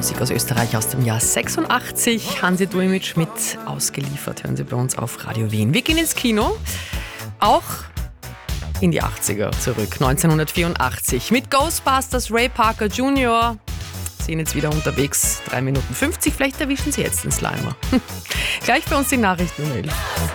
Musik aus Österreich aus dem Jahr 86. Hansi Duimic mit ausgeliefert. Hören Sie bei uns auf Radio Wien. Wir gehen ins Kino. Auch in die 80er zurück. 1984. Mit Ghostbusters Ray Parker Jr. Sind jetzt wieder unterwegs. 3 Minuten 50. Vielleicht erwischen Sie jetzt den Slimer. Gleich bei uns die Nachrichten um 11.